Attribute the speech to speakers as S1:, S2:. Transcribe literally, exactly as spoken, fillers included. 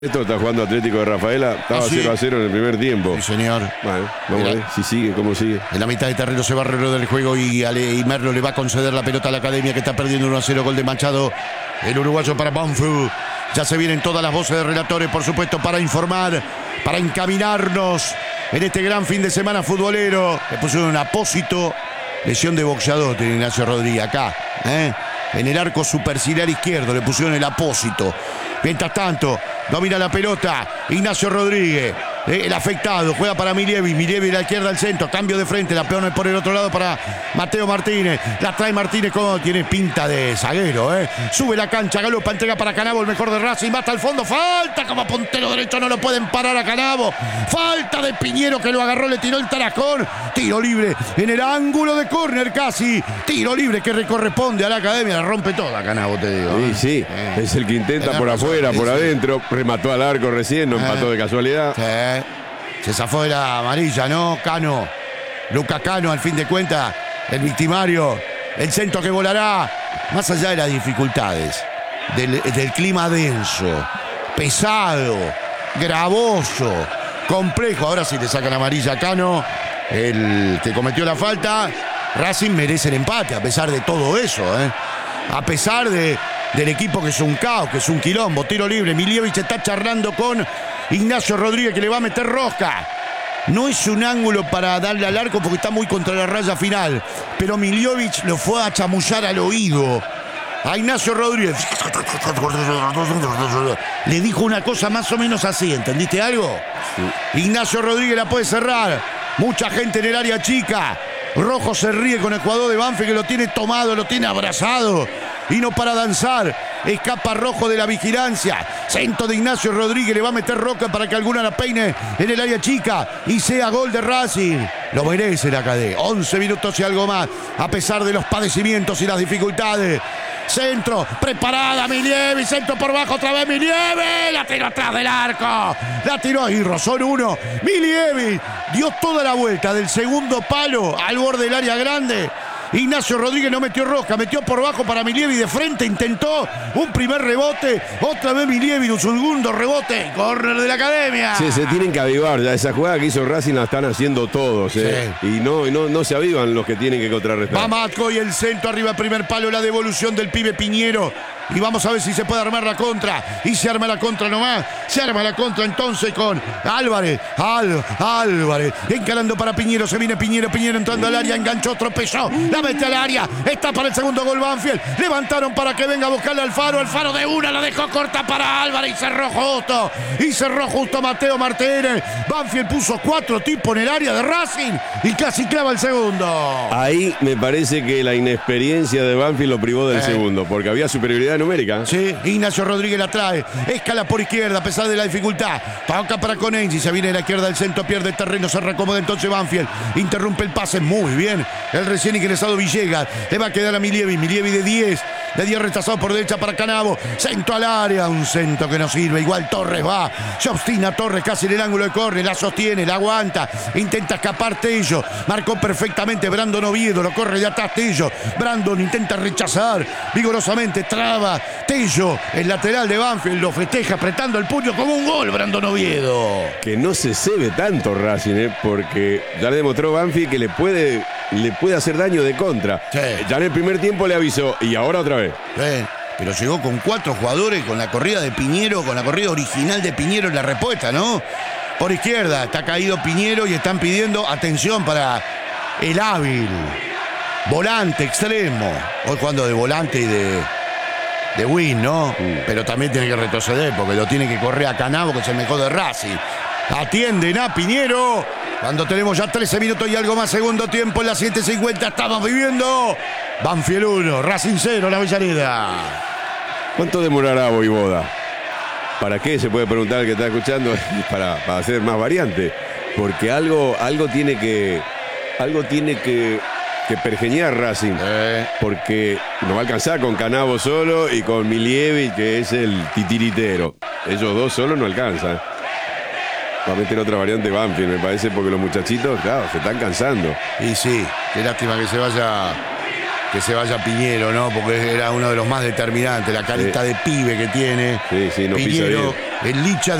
S1: Esto está jugando Atlético de Rafaela, estaba
S2: ¿Ah, sí?
S1: cero a cero en el primer tiempo.
S2: Sí, señor.
S1: Bueno, vamos
S2: Mira.
S1: a ver si sigue, cómo sigue.
S2: En la mitad de terreno se va Herrero del juego y, Ale, y Merlo le va a conceder la pelota a la Academia, que está perdiendo uno a cero. Gol de Machado, el uruguayo para Banfield. Ya se vienen todas las voces de relatores, por supuesto, para informar, para encaminarnos en este gran fin de semana futbolero. Le pusieron un apósito, lesión de boxeador tiene Ignacio Rodríguez acá, ¿eh? En el arco superciliar izquierdo le pusieron el apósito. Mientras tanto, domina la pelota Ignacio Rodríguez, eh, el afectado, juega para Milievi, Milievi de la izquierda al centro, cambio de frente, la peona por el otro lado para Mateo Martínez, la trae Martínez, como tiene pinta de zaguero, eh. Sube la cancha, galopa, entrega para Canavo, el mejor de Racing, va hasta el fondo, falta como puntero derecho, no lo pueden parar a Canavo, falta de Piñero que lo agarró, le tiró el tarascón, tiro libre en el ángulo de córner casi, tiro libre que le corresponde a la Academia, la rompe toda Canavo, te digo.
S1: Sí,
S2: eh.
S1: sí,
S2: Eh.
S1: es el que intenta
S2: Tenés
S1: por
S2: razón,
S1: afuera,
S2: sí,
S1: por
S2: sí.
S1: adentro, remató al arco recién, no
S2: Eh.
S1: empató de casualidad.
S2: Sí. Se zafó de la amarilla, ¿no? Cano. Lucas Cano, al fin de cuentas, el victimario. El centro que volará. Más allá de las dificultades, del, del clima denso, pesado, gravoso, complejo. Ahora sí le sacan amarilla a Cano, el que cometió la falta. Racing merece el empate, a pesar de todo eso, ¿eh? A pesar de, del equipo que es un caos, que es un quilombo. Tiro libre. Milievic está charlando con Ignacio Rodríguez, que le va a meter rosca. No es un ángulo para darle al arco porque está muy contra la raya final. Pero Milievic lo fue a chamullar al oído a Ignacio Rodríguez. Le dijo una cosa más o menos así, ¿entendiste algo? Sí. Ignacio Rodríguez la puede cerrar. Mucha gente en el área chica. Rojo se ríe con el jugador de Banfield, que lo tiene tomado, lo tiene abrazado y no para danzar. Escapa Rojo de la vigilancia. Centro de Ignacio Rodríguez, le va a meter roca para que alguna la peine en el área chica y sea gol de Racing. Lo merece la Academia. once minutos y algo más, a pesar de los padecimientos y las dificultades. Centro, preparada Milievi, centro por bajo otra vez Milievi, la tiró atrás del arco, la tiró y rozó en uno. Milievi dio toda la vuelta del segundo palo al borde del área grande. Ignacio Rodríguez no metió rosca, metió por bajo para Milievi de frente, intentó un primer rebote, otra vez Milievi, un segundo rebote, córner de la Academia.
S1: Sí, se tienen que avivar, ya esa jugada que hizo Racing la están haciendo todos, eh. Sí. Y no, no, no se avivan los que tienen que contrarrestar.
S2: Va Matco y el centro arriba, primer palo, la devolución del pibe Piñero. Y vamos a ver si se puede armar la contra. Y se arma la contra nomás. Se arma la contra entonces con Álvarez. Al, Álvarez. Encarando para Piñero. Se viene Piñero. Piñero entrando al área. Enganchó, tropezó. La mete al área. Está para el segundo gol Banfield. Levantaron para que venga a buscarle al Faro. El Faro de una la dejó corta para Álvarez. Y cerró justo. Y cerró justo Mateo Martínez. Banfield puso cuatro tipos en el área de Racing. Y casi clava el segundo.
S1: Ahí me parece que la inexperiencia de Banfield lo privó del eh. segundo. Porque había superioridad numérica.
S2: Sí, Ignacio Rodríguez la trae, escala por izquierda a pesar de la dificultad, toca para Conenzi, se viene de la izquierda del centro, pierde terreno, se recomoda entonces Banfield, interrumpe el pase, muy bien, el recién ingresado Villegas, le va a quedar a Milievi, Milievi de diez, de diez rechazado por derecha para Canavo, centro al área, un centro que no sirve, igual Torres va, se obstina Torres casi en el ángulo de córner, la sostiene, la aguanta, intenta escapar Tello, marcó perfectamente Brandon Oviedo, lo corre de atrás Tello, Brandon intenta rechazar vigorosamente, traba Tello, el lateral de Banfield, lo festeja apretando el puño como un gol Brandon Oviedo.
S1: Que no se cebe tanto Racing, ¿eh? Porque ya le demostró Banfield que le puede, le puede hacer daño de contra.
S2: Sí.
S1: Ya en el primer tiempo le avisó y ahora otra vez.
S2: Sí. Pero llegó con cuatro jugadores, con la corrida de Piñero, con la corrida original de Piñero en la respuesta, ¿no? Por izquierda está caído Piñero y están pidiendo atención para el hábil volante extremo. Hoy jugando de volante y de... de win, ¿no? Uh. Pero también tiene que retroceder porque lo tiene que correr a Canavo, que es el mejor de Racing. Atienden a Piñero. Cuando tenemos ya trece minutos y algo más, segundo tiempo en las siete cincuenta estamos viviendo. Banfield uno, Racing cero, la Avellaneda.
S1: ¿Cuánto demorará Voivoda? ¿Para qué? Se puede preguntar el que está escuchando. para, para hacer más variante. Porque algo, algo tiene que... Algo tiene que... que pergeñar Racing, eh. porque no va a alcanzar con Canavo solo y con Milievi, que es el titiritero. Ellos dos solo no alcanzan. Va a meter otra variante Banfield, me parece, porque los muchachitos, claro, se están cansando.
S2: Y sí, qué lástima que se vaya que se vaya Piñero, ¿no? Porque era uno de los más determinantes, la carita sí. de pibe que tiene.
S1: Sí, sí, no
S2: Piñero,
S1: pisa bien.
S2: El Licha